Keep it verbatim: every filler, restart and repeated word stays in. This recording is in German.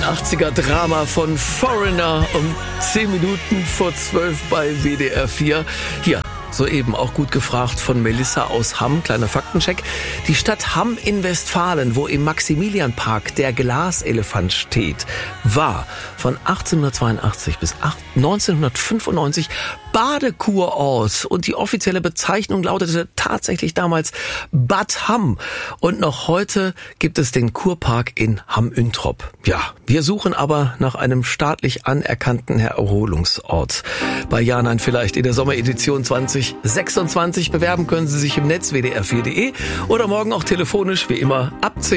achtziger Drama von Foreigner um zehn Minuten vor zwölf bei W D R vier. Hier, soeben auch gut gefragt von Melissa aus Hamm. Kleiner Faktencheck. Die Stadt Hamm in Westfalen, wo im Maximilianpark der Glaselefant steht, war von achtzehnhundertzweiundachtzig bis neunzehnhundertfünfundneunzig Badekurort. Und die offizielle Bezeichnung lautete tatsächlich damals Bad Hamm. Und noch heute gibt es den Kurpark in Hamm-Üntrop. Ja, wir suchen aber nach einem staatlich anerkannten Erholungsort. Bei Ja, Nein, vielleicht in der Sommeredition zwanzig sechsundzwanzig. Bewerben können Sie sich im Netz w d r vier punkt d e oder morgen auch telefonisch wie immer ab zehn.